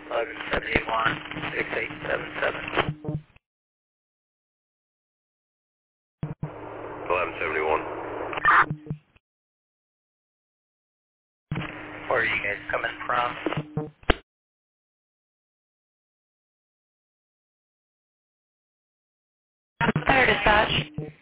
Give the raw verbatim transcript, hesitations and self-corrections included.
eleven seventy-one, six eight seven seven. eleven seventy-one. Where are you guys coming from? Fire dispatch.